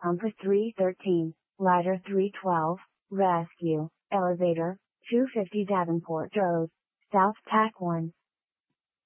compass 313, ladder 312, rescue, elevator, 250 Davenport Road, South Tack 1.